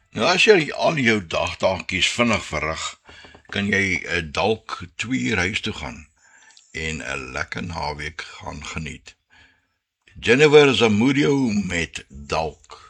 Nou as jy al jou dagtaakies vinnig verrig, kan jy dalk 2 uur huis toe gaan en 'n lekker naweek gaan geniet. Jennifer Zamudio met Dalk.